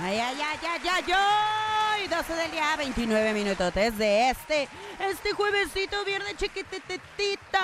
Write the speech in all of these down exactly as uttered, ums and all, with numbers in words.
Ay, ay, ay, ay, ay, ay, doce del día, veintinueve minutos de este, este juevesito, viernes chiquititito,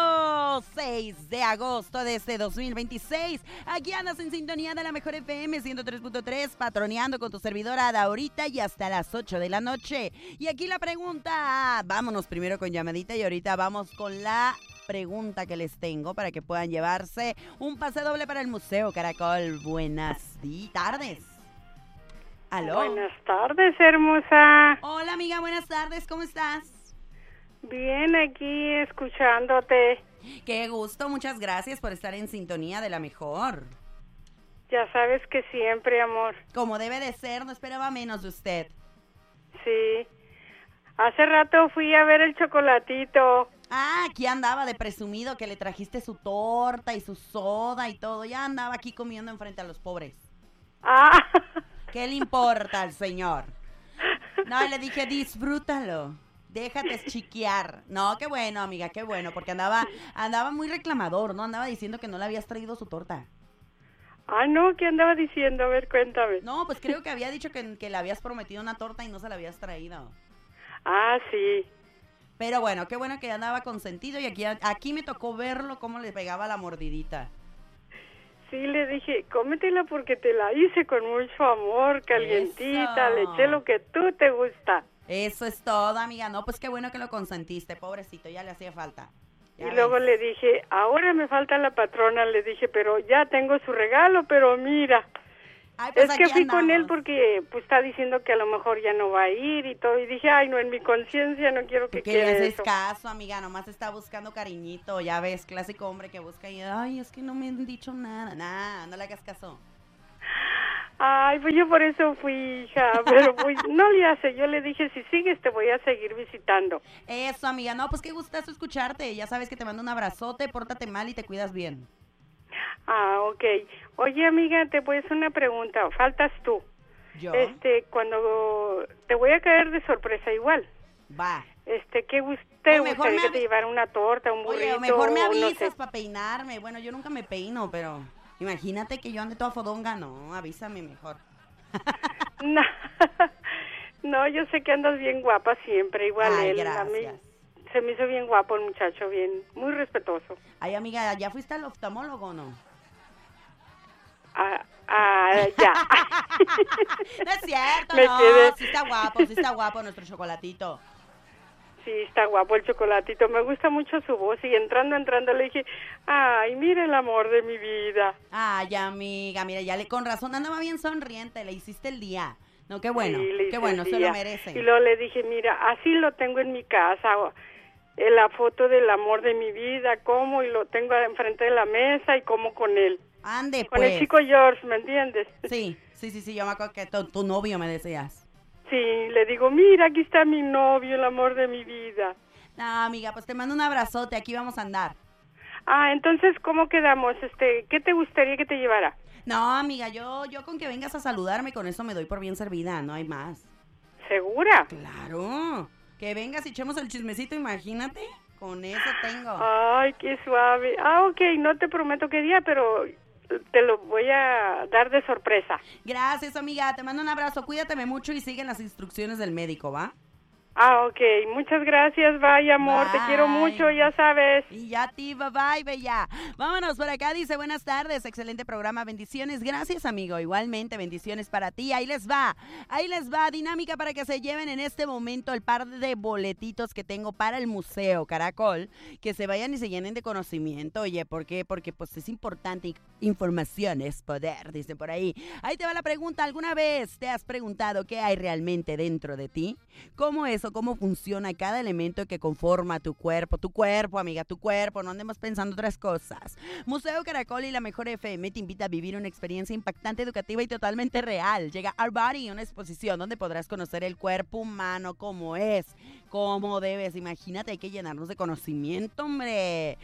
seis de agosto de este dos mil veintiséis. Aquí andas en sintonía de la mejor F M ciento tres punto tres, patroneando con tu servidora Daurita y hasta las ocho de la noche. Y aquí la pregunta, vámonos primero con llamadita y ahorita vamos con la pregunta que les tengo para que puedan llevarse un pase doble para el Museo Caracol. Buenas tardes. ¿Aló? Buenas tardes, hermosa. Hola, amiga, buenas tardes, ¿cómo estás? Bien, aquí escuchándote. Qué gusto, muchas gracias por estar en sintonía de la mejor. Ya sabes que siempre, amor. Como debe de ser, no esperaba menos de usted. Sí. Hace rato fui a ver el chocolatito. Ah, aquí andaba de presumido que le trajiste su torta y su soda y todo. Ya andaba aquí comiendo enfrente a los pobres. Ah. ¿Qué le importa al señor? No, le dije, disfrútalo. Déjate chiquear. No, qué bueno, amiga, qué bueno, porque andaba andaba muy reclamador, ¿no? Andaba diciendo que no le habías traído su torta. Ah, no, ¿qué andaba diciendo? A ver, cuéntame. No, pues creo que había dicho que, que le habías prometido una torta y no se la habías traído. Ah, sí. Pero bueno, qué bueno que andaba consentido y aquí, aquí me tocó verlo cómo le pegaba la mordidita. Sí, le dije, cómetela porque te la hice con mucho amor, calientita, Eso. le eché lo que tú te gusta. Eso es todo, amiga. No, pues qué bueno que lo consentiste, pobrecito, ya le hacía falta. Ya Y ves. luego le dije, ahora me falta la patrona, le dije, pero ya tengo su regalo, pero mira. Ay, pues Es que aquí fui con él andamos. porque pues está diciendo que a lo mejor ya no va a ir y todo. Y dije, ay, no, en mi conciencia no quiero que ¿Qué le quede haces eso. caso, amiga? Nomás está buscando cariñito. Ya ves, clásico hombre que busca y, ay, es que no me han dicho nada. Nah, no le hagas caso. Ay, pues yo por eso fui, hija. Pero pues no le hace. Yo le dije, si sigues te voy a seguir visitando. Eso, amiga. No, pues qué gustazo escucharte. Ya sabes que te mando un abrazote, pórtate mal y te cuidas bien. Ah, ok. Oye, amiga, te voy a hacer una pregunta. Faltas tú. ¿Yo? Este, cuando te voy a caer de sorpresa igual. Va. Este, ¿qué gust- te O mejor gustaría me que te avi- llevara una torta, un burrito? Oye, o mejor me o no sé? avisas para peinarme. Bueno, yo nunca me peino, pero imagínate que yo ande toda fodonga. No, avísame mejor. No, no, yo sé que andas bien guapa siempre, igual Ay, él. A mí gracias. se me hizo bien guapo el muchacho, bien, muy respetuoso. Ay, amiga, ¿ya fuiste al oftalmólogo o no? Ah, ah, ya. No es cierto, Me no. quedé. Sí está guapo, sí está guapo nuestro chocolatito. Sí, está guapo el chocolatito, me gusta mucho su voz. Y entrando, entrando le dije, ay, mira el amor de mi vida. Ay, amiga, mira, ya le con razón andaba bien sonriente, le hiciste el día. No, qué bueno, Sí, le qué hice bueno, el se día. lo merece. Y luego le dije, mira, así lo tengo en mi casa, o- eh, la foto del amor de mi vida, como, y lo tengo enfrente de la mesa y como con él. Ande, Con pues. el chico George, ¿me entiendes? Sí, sí, sí, sí, yo me acuerdo que tu, tu novio me decías. Sí, le digo, mira, aquí está mi novio, el amor de mi vida. No, amiga, pues te mando un abrazote, aquí vamos a andar. Ah, entonces, ¿cómo quedamos? Este, ¿qué te gustaría que te llevara? No, amiga, yo, yo con que vengas a saludarme, con eso me doy por bien servida, no hay más. ¿Segura? Claro, que vengas y echemos el chismecito, imagínate, con eso tengo. Ay, qué suave. Ah, ok, no te prometo qué día, pero te lo voy a dar de sorpresa. Gracias, amiga, te mando un abrazo, cuídateme mucho y sigue las instrucciones del médico, ¿va? Ah, ok, muchas gracias, bye, amor, te quiero Bye. mucho, ya sabes. Y ya a ti, bye bye, bella. Vámonos por acá, dice, buenas tardes, excelente programa, bendiciones, gracias, amigo, igualmente, bendiciones para ti, ahí les va, ahí les va, dinámica para que se lleven en este momento el par de boletitos que tengo para el Museo Caracol, que se vayan y se llenen de conocimiento, oye, ¿por qué? Porque pues es importante, información es poder, dicen por ahí. Ahí te va la pregunta, ¿alguna vez te has preguntado qué hay realmente dentro de ti? ¿Cómo es o cómo funciona cada elemento que conforma tu cuerpo? Tu cuerpo, amiga, tu cuerpo, no andemos pensando otras cosas. Museo Caracol y la mejor F M te invita a vivir una experiencia impactante, educativa y totalmente real. Llega Our Body, una exposición donde podrás conocer el cuerpo humano como es, como debes. Imagínate, hay que llenarnos de conocimiento, hombre.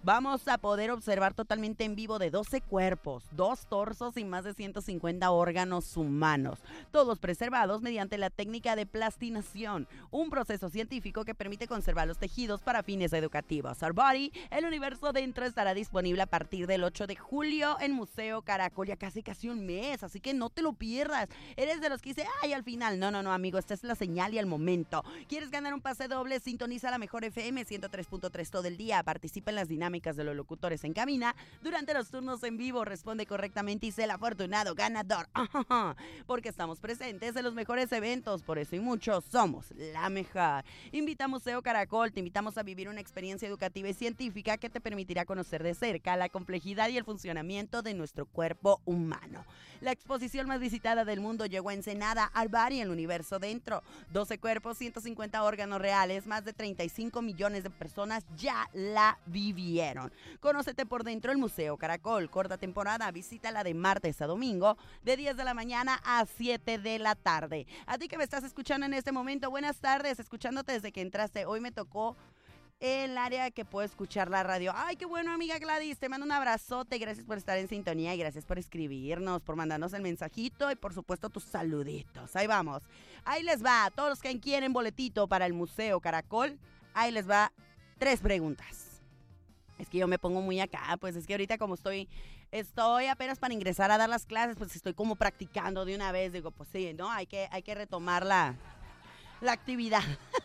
vamos a poder observar totalmente en vivo de doce cuerpos, dos torsos y más de ciento cincuenta órganos humanos, todos preservados mediante la técnica de plastinación, un proceso científico que permite conservar los tejidos para fines educativos. Our Body, el universo dentro, estará disponible a partir del ocho de julio en Museo Caracol, ya casi casi un mes, así que no te lo pierdas. Eres de los que dice, ay, al final, no, no, no, amigo, esta es la señal y el momento. ¿Quieres ganar un pase doble? Sintoniza la mejor F M ciento tres punto tres todo el día, participa en las dinámicas de los locutores en cabina durante los turnos en vivo, responde correctamente y sé el afortunado ganador. Porque estamos presentes en los mejores eventos, por eso y mucho somos la mejor. Invita a Museo Caracol, te invitamos a vivir una experiencia educativa y científica que te permitirá conocer de cerca la complejidad y el funcionamiento de nuestro cuerpo humano. La exposición más visitada del mundo llegó a Ensenada, Our Body, el universo dentro. doce cuerpos, ciento cincuenta órganos reales, más de treinta y cinco millones de personas ya la vivieron. Conócete por dentro el Museo Caracol, corta temporada, visítala de martes a domingo, de diez de la mañana a siete de la tarde. A ti que me estás escuchando en este momento, buenas tardes, escuchándote desde que entraste. Hoy me tocó el área que puedo escuchar la radio. Ay, qué bueno, amiga Gladys, te mando un abrazote, gracias por estar en sintonía y gracias por escribirnos, por mandarnos el mensajito y por supuesto tus saluditos. Ahí vamos, ahí les va, todos los que quieren boletito para el Museo Caracol, ahí les va tres preguntas. Es que yo me pongo muy acá, pues es que ahorita como estoy, estoy apenas para ingresar a dar las clases, pues estoy como practicando de una vez, digo, pues sí, ¿no? Hay que, hay que retomar la... la actividad.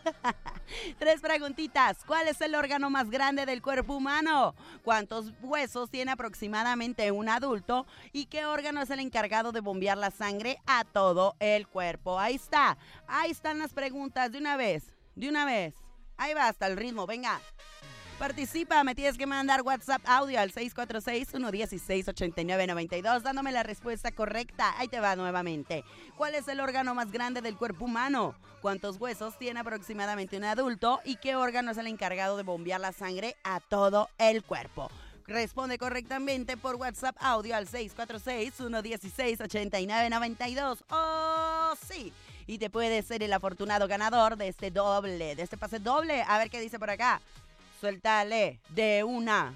Tres preguntitas. ¿Cuál es el órgano más grande del cuerpo humano? ¿Cuántos huesos tiene aproximadamente un adulto? ¿Y qué órgano es el encargado de bombear la sangre a todo el cuerpo? Ahí está. Ahí están las preguntas. De una vez. De una vez. Ahí va hasta el ritmo. Venga. Participa, me tienes que mandar WhatsApp audio al seis cuatro seis, uno uno seis, ocho nueve nueve dos dándome la respuesta correcta. Ahí te va nuevamente. ¿Cuál es el órgano más grande del cuerpo humano? ¿Cuántos huesos tiene aproximadamente un adulto? ¿Y qué órgano es el encargado de bombear la sangre a todo el cuerpo? Responde correctamente por WhatsApp audio al seis cuatro seis, uno uno seis, ocho nueve nueve dos. ¡Oh, sí! Y te puedes ser el afortunado ganador de este doble, de este pase doble. A ver qué dice por acá. Suéltale de una.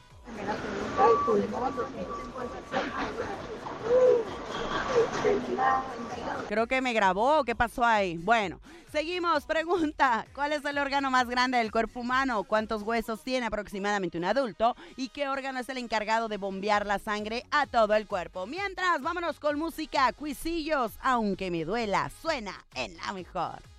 Creo que me grabó. ¿Qué pasó ahí? Bueno, seguimos. Pregunta. ¿Cuál es el órgano más grande del cuerpo humano? ¿Cuántos huesos tiene aproximadamente un adulto? ¿Y qué órgano es el encargado de bombear la sangre a todo el cuerpo? Mientras, vámonos con música. Cuisillos, aunque me duela, suena en la mejor.